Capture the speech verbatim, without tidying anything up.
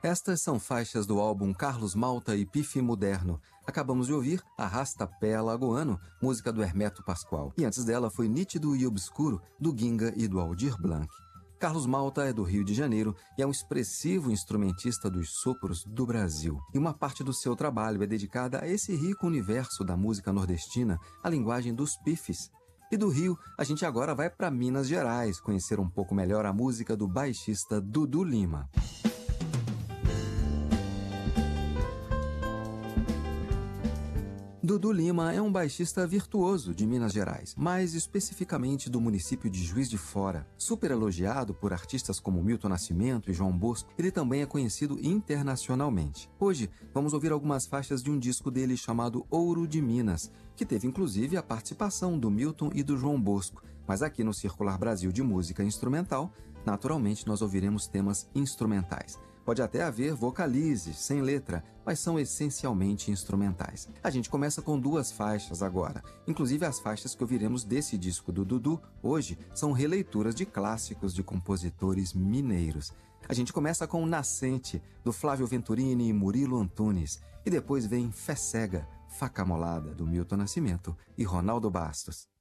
Estas são faixas do álbum Carlos Malta e Pife Moderno. Acabamos de ouvir Arrasta-Pé Alagoano, música do Hermeto Pascoal. E antes dela foi Nítido e Obscuro, do Ginga e do Aldir Blanc. Carlos Malta é do Rio de Janeiro e é um expressivo instrumentista dos sopros do Brasil. E uma parte do seu trabalho é dedicada a esse rico universo da música nordestina, a linguagem dos pifes. E do Rio, a gente agora vai para Minas Gerais conhecer um pouco melhor a música do baixista Dudu Lima. Dudu Lima é um baixista virtuoso de Minas Gerais, mais especificamente do município de Juiz de Fora. Super elogiado por artistas como Milton Nascimento e João Bosco, ele também é conhecido internacionalmente. Hoje, vamos ouvir algumas faixas de um disco dele chamado Ouro de Minas, que teve inclusive a participação do Milton e do João Bosco. Mas aqui no Circular Brasil de Música Instrumental, naturalmente nós ouviremos temas instrumentais. Pode até haver vocalizes, sem letra, mas são essencialmente instrumentais. A gente começa com duas faixas agora. Inclusive as faixas que ouviremos desse disco do Dudu, hoje, são releituras de clássicos de compositores mineiros. A gente começa com Nascente, do Flávio Venturini e Murilo Antunes. E depois vem Fé Cega, Faca Molada, do Milton Nascimento e Ronaldo Bastos.